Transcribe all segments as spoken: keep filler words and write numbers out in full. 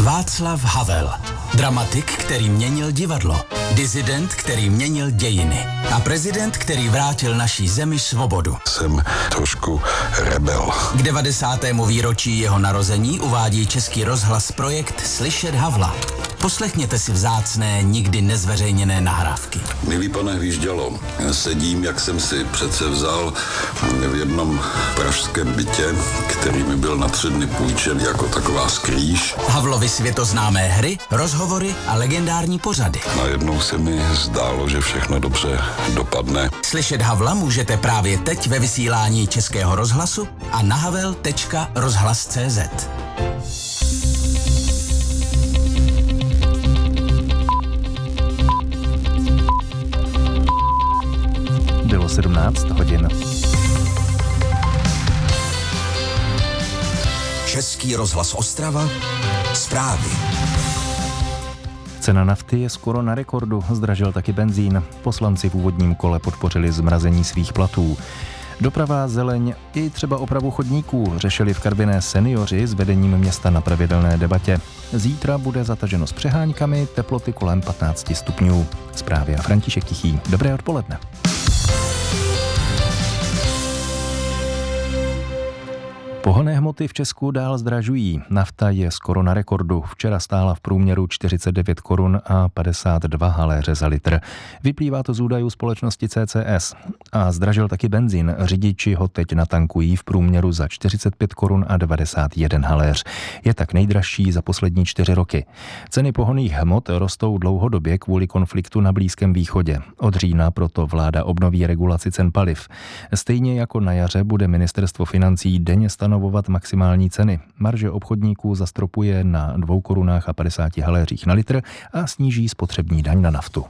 Václav Havel. Dramatik, který měnil divadlo. Disident, který měnil dějiny. A prezident, který vrátil naší zemi svobodu. Jsem trošku rebel. K devadesátému výročí jeho narození uvádí Český rozhlas projekt Slyšet Havla. Poslechněte si vzácné, nikdy nezveřejněné nahrávky. Milý pane Hvíždělo, sedím, jak jsem si přece vzal v jednom pražském bytě, který mi byl na tři dny půjčen jako taková skrýš. Havlovy světoznámé hry, rozhovory a legendární pořady. Najednou se mi zdálo, že všechno dobře dopadne. Slyšet Havla můžete právě teď ve vysílání Českého rozhlasu a na havel tečka rozhlas tečka cé zet. Bylo sedmnáct hodin. Český rozhlas Ostrava. Zprávy. Cena nafty je skoro na rekordu, zdražil taky benzín. Poslanci v úvodním kole podpořili zmrazení svých platů. Doprava, zeleň i třeba opravu chodníků řešili v Karviné seniori s vedením města na pravidelné debatě. Zítra bude zataženo s přeháňkami, teploty kolem patnáct stupňů. Zprávy a František Tichý. Dobré odpoledne. Pohonné hmoty v Česku dál zdražují. Nafta je skoro na rekordu. Včera stála v průměru čtyřicet devět korun a padesát dva haléře za litr. Vyplývá to z údajů společnosti C C S. A zdražil taky benzín. Řidiči ho teď natankují v průměru za čtyřicet pět korun a devadesát jeden haléř. Je tak nejdražší za poslední čtyři roky. Ceny pohonných hmot rostou dlouhodobě kvůli konfliktu na Blízkém východě. Od října proto vláda obnoví regulaci cen paliv. Stejně jako na jaře bude ministerstvo financí denně stanovovat maximální ceny. Marže obchodníků zastropuje na dvou korunách a padesáti haléřích na litr a sníží spotřební daň na naftu.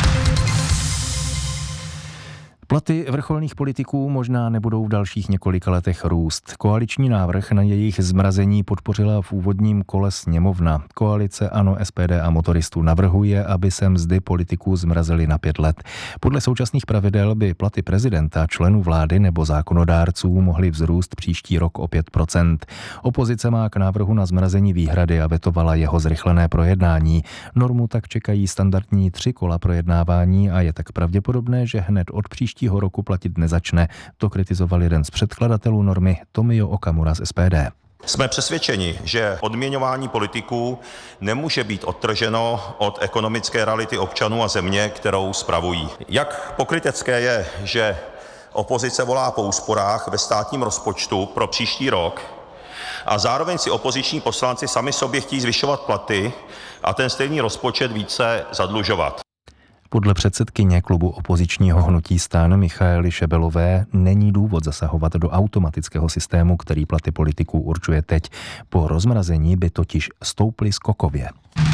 Platy vrcholných politiků možná nebudou v dalších několika letech růst. Koaliční návrh na jejich zmrazení podpořila v úvodním kole sněmovna. Koalice ANO, S P D a motoristů navrhuje, aby se mzdy politiků zmrazily na pět let. Podle současných pravidel by platy prezidenta, členů vlády nebo zákonodárců mohly vzrůst příští rok o pět procent. Opozice má k návrhu na zmrazení výhrady a vetovala jeho zrychlené projednání. Normu tak čekají standardní tři kola projednávání a je tak pravděpodobné, že hned od příští roku platit nezačne. To kritizoval jeden z předkladatelů normy Tomio Okamura z S P D. Jsme přesvědčeni, že odměňování politiků nemůže být odtrženo od ekonomické reality občanů a země, kterou spravují. Jak pokrytecké je, že opozice volá po úsporách ve státním rozpočtu pro příští rok a zároveň si opoziční poslanci sami sobě chtějí zvyšovat platy a ten stejný rozpočet více zadlužovat. Podle předsedkyně klubu opozičního hnutí STAN Michaely Šebelové není důvod zasahovat do automatického systému, který platy politiků určuje teď. Po rozmrazení by totiž stouply skokově.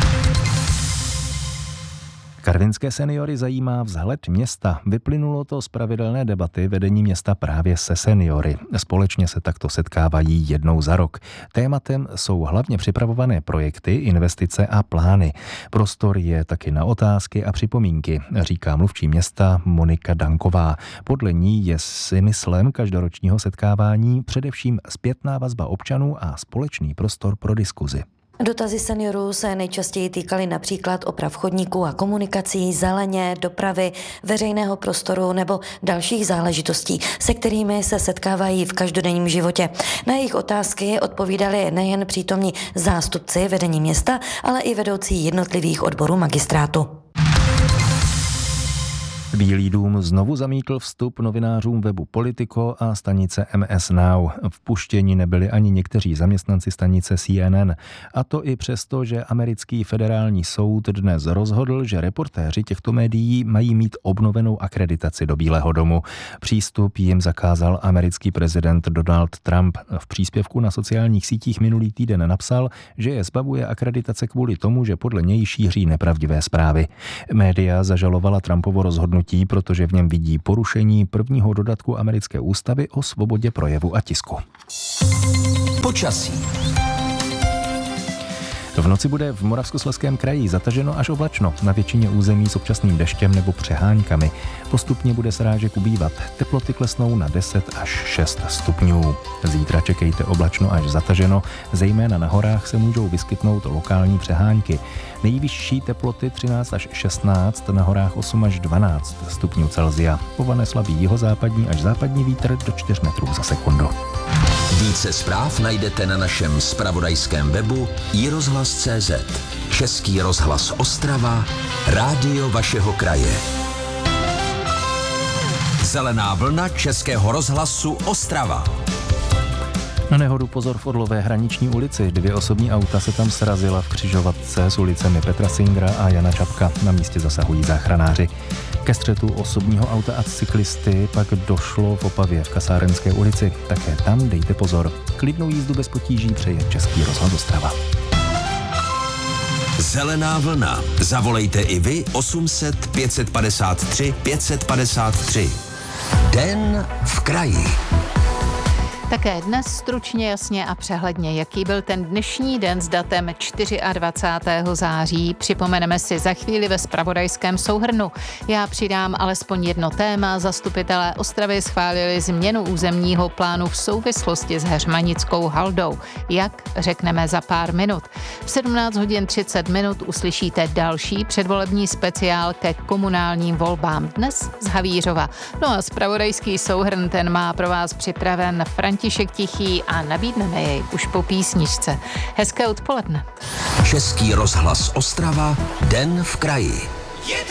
Karvinské seniory zajímá vzhled města. Vyplynulo to z pravidelné debaty vedení města právě se seniory. Společně se takto setkávají jednou za rok. Tématem jsou hlavně připravované projekty, investice a plány. Prostor je taky na otázky a připomínky, říká mluvčí města Monika Danková. Podle ní je smyslem každoročního setkávání především zpětná vazba občanů a společný prostor pro diskuzi. Dotazy seniorů se nejčastěji týkaly například oprav chodníků a komunikací, zeleně, dopravy, veřejného prostoru nebo dalších záležitostí, se kterými se setkávají v každodenním životě. Na jejich otázky odpovídali nejen přítomní zástupci vedení města, ale i vedoucí jednotlivých odborů magistrátu. Bílý dům znovu zamítl vstup novinářům webu Politico a stanice M S Now. Vpuštěni nebyli ani někteří zaměstnanci stanice C N N. A to i přesto, že americký federální soud dnes rozhodl, že reportéři těchto médií mají mít obnovenou akreditaci do Bílého domu. Přístup jim zakázal americký prezident Donald Trump. V příspěvku na sociálních sítích minulý týden napsal, že je zbavuje akreditace kvůli tomu, že podle něj šíří nepravdivé zprávy. Média zažalovala Trumpovo rozhodnutí, protože v něm vidí porušení prvního dodatku americké ústavy o svobodě projevu a tisku. Počasí. V noci bude v Moravskoslezském kraji zataženo až oblačno, na většině území s občasným deštěm nebo přeháňkami. Postupně bude srážek ubývat. Teploty klesnou na deset až šest stupňů. Zítra čekejte oblačno až zataženo, zejména na horách se můžou vyskytnout lokální přehánky. Nejvyšší teploty třináct až šestnáct, na horách osm až dvanáct stupňů Celsia. Povane slabý jihozápadní až západní vítr do čtyř metrů za sekundu. Více zpráv najdete na našem zpravodajském webu i rozhlas tečka cé zet. Český rozhlas Ostrava, rádio vašeho kraje. Zelená vlna Českého rozhlasu Ostrava. Na nehodu pozor v Orlové hraniční ulici. Dvě osobní auta se tam srazila v křižovatce s ulicemi Petra Singera a Jana Čapka. Na místě zasahují záchranáři. Ke střetu osobního auta a cyklisty pak došlo v Opavě v Kasárenské ulici. Také tam dejte pozor. Klidnou jízdu bez potíží přeje Český rozhlas Ostrava. Zelená vlna. Zavolejte i vy osm set pět set padesát tři pět set padesát tři. Den v kraji. Také dnes stručně, jasně a přehledně, jaký byl ten dnešní den s datem dvacátého čtvrtého září. Připomeneme si za chvíli ve zpravodajském souhrnu. Já přidám alespoň jedno téma. Zastupitelé Ostravy schválili změnu územního plánu v souvislosti s Heřmanickou haldou. Jak, řekneme za pár minut. V sedmnáct hodin třicet minut uslyšíte další předvolební speciál ke komunálním volbám. Dnes z Havířova. No a zpravodajský souhrn, ten má pro vás připraven František Tichý a nabídneme jej už po písničce. Hezké odpoledne. Český rozhlas Ostrava, den v kraji.